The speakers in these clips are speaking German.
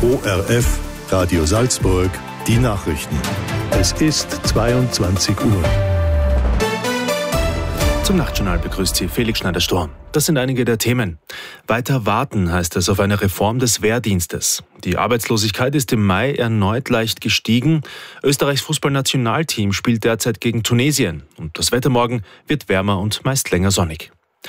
ORF, Radio Salzburg, die Nachrichten. Es ist 22 Uhr. Zum Nachtjournal begrüßt Sie Felix Schneider-Sturm. Das sind einige der Themen. Weiter warten heißt es auf eine Reform des Wehrdienstes. Die Arbeitslosigkeit ist im Mai erneut leicht gestiegen. Österreichs Fußballnationalteam spielt derzeit gegen Tunesien. Und das Wetter morgen wird wärmer und meist länger sonnig.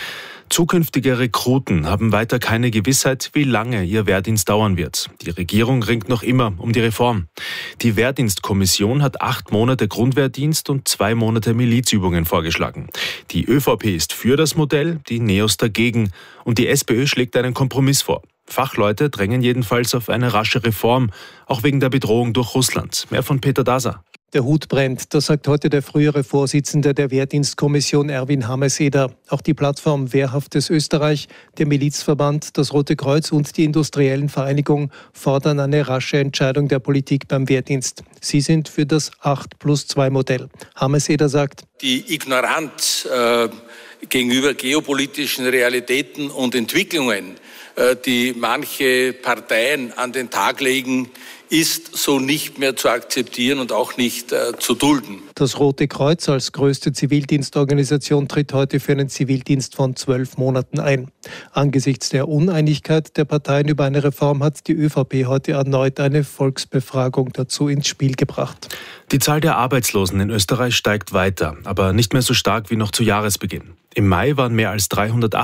Zukünftige Rekruten haben weiter keine Gewissheit, wie lange ihr Wehrdienst dauern wird. Die Regierung ringt noch immer um die Reform. Die Wehrdienstkommission hat 8 Monate Grundwehrdienst und 2 Monate Milizübungen vorgeschlagen. Die ÖVP ist für das Modell, die NEOS dagegen. Und die SPÖ schlägt einen Kompromiss vor. Fachleute drängen jedenfalls auf eine rasche Reform, auch wegen der Bedrohung durch Russland. Mehr von Peter Daser. Der Hut brennt, das sagt heute der frühere Vorsitzende der Wehrdienstkommission Erwin Hammes-Eder. Auch die Plattform Wehrhaftes Österreich, der Milizverband, das Rote Kreuz und die Industriellen Vereinigung fordern eine rasche Entscheidung der Politik beim Wehrdienst. Sie sind für das 8+2-Modell. Hammes-Eder sagt: Die Ignoranz gegenüber geopolitischen Realitäten und Entwicklungen, die manche Parteien an den Tag legen, ist so nicht mehr zu akzeptieren und auch nicht zu dulden. Das Rote Kreuz als größte Zivildienstorganisation tritt heute für einen Zivildienst von 12 Monaten ein. Angesichts der Uneinigkeit der Parteien über eine Reform hat die ÖVP heute erneut eine Volksbefragung dazu ins Spiel gebracht. Die Zahl der Arbeitslosen in Österreich steigt weiter, aber nicht mehr so stark wie noch zu Jahresbeginn. Im Mai waren mehr als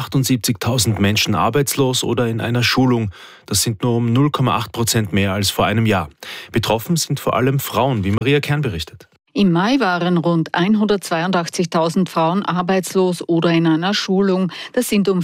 378.000 Menschen arbeitslos oder in einer Schulung. Das sind nur um 0,8% mehr als vor einem Jahr. Betroffen sind vor allem Frauen, wie Maria Kern berichtet. Im Mai waren rund 182.000 Frauen arbeitslos oder in einer Schulung. Das sind um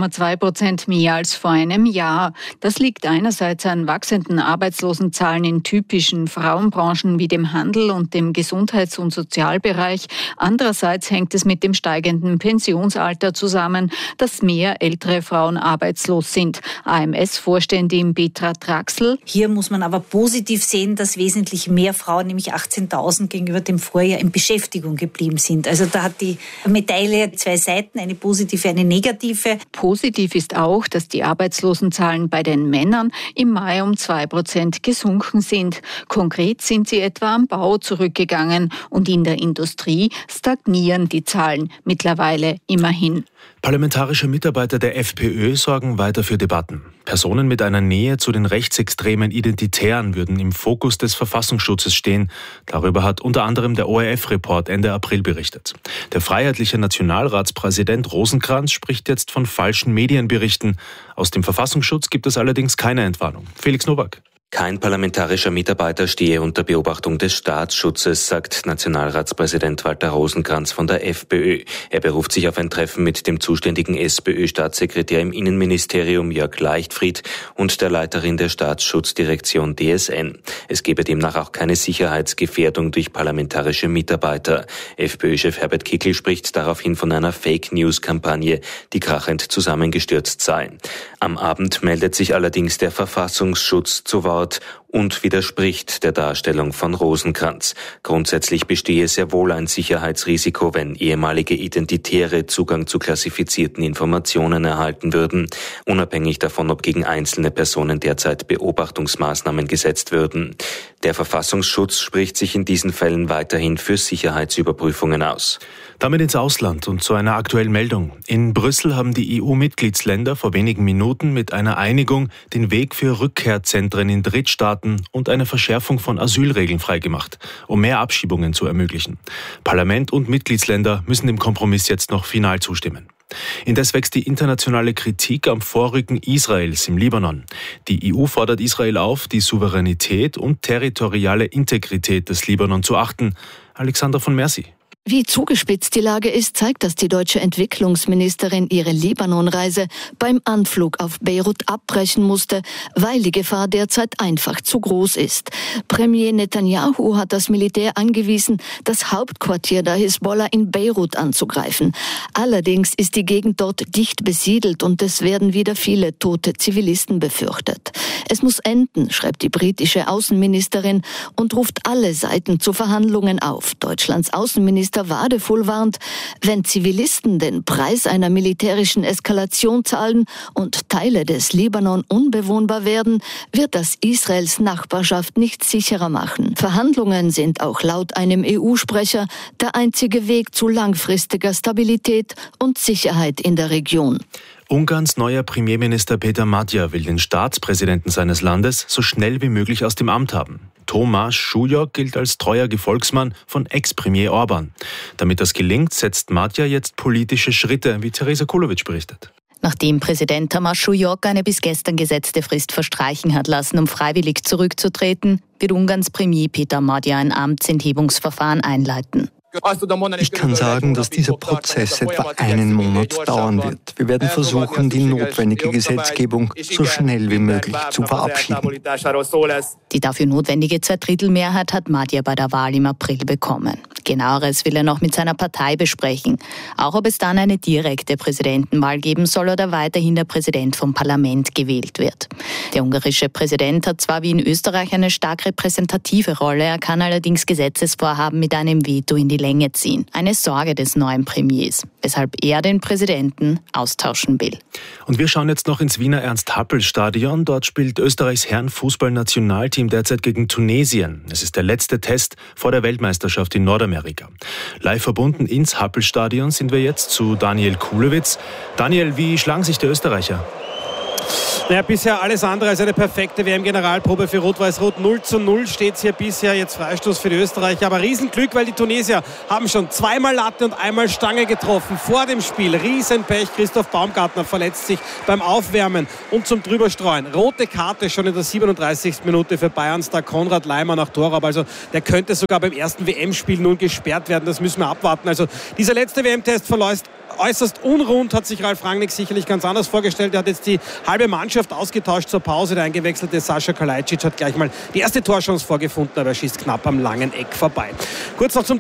4,2% mehr als vor einem Jahr. Das liegt einerseits an wachsenden Arbeitslosenzahlen in typischen Frauenbranchen wie dem Handel und dem Gesundheits- und Sozialbereich. Andererseits hängt es mit dem steigenden Pensionsalter zusammen, dass mehr ältere Frauen arbeitslos sind. AMS-Vorständin Petra Traxl: Hier muss man aber positiv sehen, dass wesentlich mehr Frauen, nämlich 18.000 gegenüber dem Vorjahr, in Beschäftigung geblieben sind. Also da hat die Medaille 2 Seiten, eine positive, eine negative. Positiv ist auch, dass die Arbeitslosenzahlen bei den Männern im Mai um 2% gesunken sind. Konkret sind sie etwa am Bau zurückgegangen und in der Industrie stagnieren die Zahlen mittlerweile immerhin. Parlamentarische Mitarbeiter der FPÖ sorgen weiter für Debatten. Personen mit einer Nähe zu den rechtsextremen Identitären würden im Fokus des Verfassungsschutzes stehen. Darüber hat unter anderem der ORF-Report Ende April berichtet. Der freiheitliche Nationalratspräsident Rosenkranz spricht jetzt von falschen Medienberichten. Aus dem Verfassungsschutz gibt es allerdings keine Entwarnung. Felix Nowak. Kein parlamentarischer Mitarbeiter stehe unter Beobachtung des Staatsschutzes, sagt Nationalratspräsident Walter Rosenkranz von der FPÖ. Er beruft sich auf ein Treffen mit dem zuständigen SPÖ-Staatssekretär im Innenministerium Jörg Leichtfried und der Leiterin der Staatsschutzdirektion DSN. Es gebe demnach auch keine Sicherheitsgefährdung durch parlamentarische Mitarbeiter. FPÖ-Chef Herbert Kickl spricht daraufhin von einer Fake-News-Kampagne, die krachend zusammengestürzt sei. Am Abend meldet sich allerdings der Verfassungsschutz zu Wort und widerspricht der Darstellung von Rosenkranz. Grundsätzlich bestehe sehr wohl ein Sicherheitsrisiko, wenn ehemalige Identitäre Zugang zu klassifizierten Informationen erhalten würden, unabhängig davon, ob gegen einzelne Personen derzeit Beobachtungsmaßnahmen gesetzt würden. Der Verfassungsschutz spricht sich in diesen Fällen weiterhin für Sicherheitsüberprüfungen aus. Damit ins Ausland und zu einer aktuellen Meldung. In Brüssel haben die EU-Mitgliedsländer vor wenigen Minuten mit einer Einigung den Weg für Rückkehrzentren in Drittstaaten und eine Verschärfung von Asylregeln freigemacht, um mehr Abschiebungen zu ermöglichen. Parlament und Mitgliedsländer müssen dem Kompromiss jetzt noch final zustimmen. Indes wächst die internationale Kritik am Vorrücken Israels im Libanon. Die EU fordert Israel auf, die Souveränität und territoriale Integrität des Libanon zu achten. Alexander von Mercy. Wie zugespitzt die Lage ist, zeigt, dass die deutsche Entwicklungsministerin ihre Libanon-Reise beim Anflug auf Beirut abbrechen musste, weil die Gefahr derzeit einfach zu groß ist. Premier Netanyahu hat das Militär angewiesen, das Hauptquartier der Hisbollah in Beirut anzugreifen. Allerdings ist die Gegend dort dicht besiedelt und es werden wieder viele tote Zivilisten befürchtet. Es muss enden, schreibt die britische Außenministerin und ruft alle Seiten zu Verhandlungen auf. Deutschlands Außenminister Wadefull warnt, wenn Zivilisten den Preis einer militärischen Eskalation zahlen und Teile des Libanon unbewohnbar werden, wird das Israels Nachbarschaft nicht sicherer machen. Verhandlungen sind auch laut einem EU-Sprecher der einzige Weg zu langfristiger Stabilität und Sicherheit in der Region. Ungarns neuer Premierminister Peter Magyar will den Staatspräsidenten seines Landes so schnell wie möglich aus dem Amt haben. Tomáš Šujo gilt als treuer Gefolgsmann von Ex-Premier Orban. Damit das gelingt, setzt Magyar jetzt politische Schritte, wie Theresa Kulovic berichtet. Nachdem Präsident Tomáš Šujo eine bis gestern gesetzte Frist verstreichen hat lassen, um freiwillig zurückzutreten, wird Ungarns Premier Peter Magyar ein Amtsenthebungsverfahren einleiten. Ich kann sagen, dass dieser Prozess etwa einen Monat dauern wird. Wir werden versuchen, die notwendige Gesetzgebung so schnell wie möglich zu verabschieden. Die dafür notwendige 2/3-Mehrheit hat Magyar bei der Wahl im April bekommen. Genaueres will er noch mit seiner Partei besprechen. Auch ob es dann eine direkte Präsidentenwahl geben soll oder weiterhin der Präsident vom Parlament gewählt wird. Der ungarische Präsident hat zwar wie in Österreich eine stark repräsentative Rolle, er kann allerdings Gesetzesvorhaben mit einem Veto in die Länge ziehen. Eine Sorge des neuen Premiers, weshalb er den Präsidenten austauschen will. Und wir schauen jetzt noch ins Wiener Ernst-Happel-Stadion. Dort spielt Österreichs Herrenfußballnationalteam derzeit gegen Tunesien. Es ist der letzte Test vor der Weltmeisterschaft in Nordamerika. Live verbunden ins Happel-Stadion sind wir jetzt zu Daniel Kulewitz. Daniel, wie schlagen sich die Österreicher? Naja, bisher alles andere als eine perfekte WM-Generalprobe für Rot-Weiß-Rot. 0:0 steht es hier bisher, jetzt Freistoß für die Österreicher. Aber Riesenglück, weil die Tunesier haben schon zweimal Latte und einmal Stange getroffen vor dem Spiel. Riesenpech, Christoph Baumgartner verletzt sich beim Aufwärmen und zum Drüberstreuen. Rote Karte schon in der 37. Minute für Bayerns-Star Konrad Laimer nach Torraub. Also der könnte sogar beim ersten WM-Spiel nun gesperrt werden. Das müssen wir abwarten. Also dieser letzte WM-Test verläuft äußerst unrund, hat sich Ralf Rangnick sicherlich ganz anders vorgestellt. Er hat jetzt die halbe Mannschaft ausgetauscht zur Pause. Der eingewechselte Sascha Kalajdzic hat gleich mal die erste Torchance vorgefunden, aber er schießt knapp am langen Eck vorbei. Kurz noch zum